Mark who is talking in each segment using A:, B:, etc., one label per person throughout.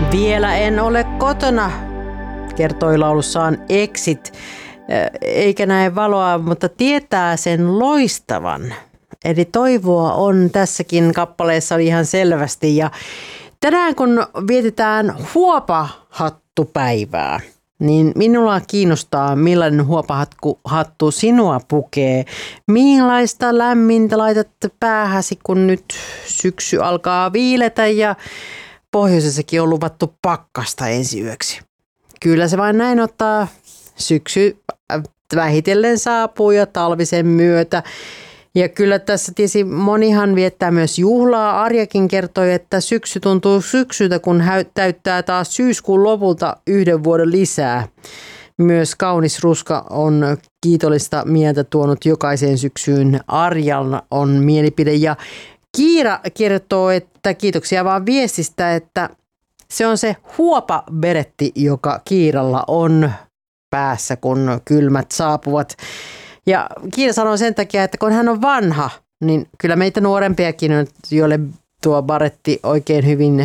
A: Vielä en ole kotona, kertoi laulussaan Exit, eikä näe valoa, mutta tietää sen loistavan. Eli toivoa on tässäkin kappaleessa ihan selvästi. Ja tänään kun vietetään huopahattupäivää, niin minua kiinnostaa, millainen huopahattu sinua pukee. Millaista lämmintä laitat päähäsi, kun nyt syksy alkaa viiletä ja pohjoisessakin on luvattu pakkasta ensi yöksi. Kyllä se vain näin ottaa. Syksy vähitellen saapuu ja talvisen myötä. Ja kyllä tässä tietysti monihan viettää myös juhlaa. Arjakin kertoi, että syksy tuntuu syksyltä, kun täyttää taas syyskuun lopulta 1 vuoden lisää. Myös kaunis ruska on kiitollista mieltä tuonut jokaiseen syksyyn. Arjalla on mielipide ja Kiira kertoo, että kiitoksia vaan viestistä, että se on se huopaberetti, joka Kiiralla on päässä, kun kylmät saapuvat. Ja Kiira sanoo sen takia, että kun hän on vanha, niin kyllä meitä nuorempiakin on, joille tuo baretti oikein hyvin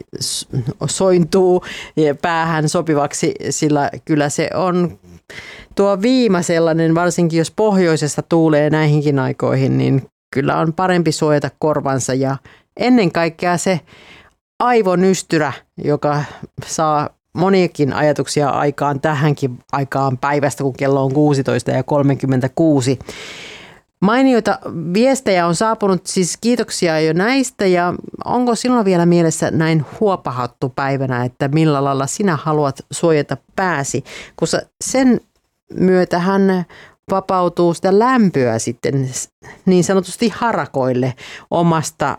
A: sointuu päähän sopivaksi, sillä kyllä se on tuo viima sellainen, varsinkin jos pohjoisesta tuulee näihinkin aikoihin, niin kyllä on parempi suojata korvansa ja ennen kaikkea se aivonystyrä, joka saa moniakin ajatuksia aikaan tähänkin aikaan päivästä, kun kello on 16:36. Mainioita viestejä on saapunut, siis kiitoksia jo näistä ja onko sinulla vielä mielessä näin huopahattupäivänä, että millä lailla sinä haluat suojata pääsi, koska sen myötähän vapautuu sitä lämpöä sitten niin sanotusti harakoille omasta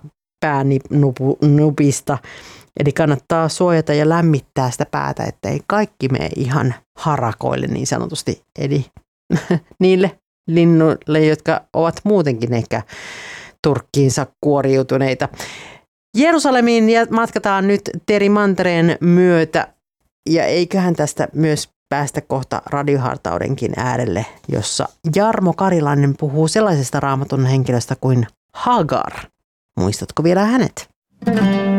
A: päänupista. Eli kannattaa suojata ja lämmittää sitä päätä, ettei kaikki mene ihan harakoille niin sanotusti. Eli niille linnuille, jotka ovat muutenkin ehkä turkkiinsa kuoriutuneita. Jerusalemiin matkataan nyt Teri Mantereen myötä ja eiköhän tästä myös päästä kohta radiohartaudenkin äärelle, jossa Jarmo Karilainen puhuu sellaisesta raamatun henkilöstä kuin Hagar. Muistatko vielä hänet?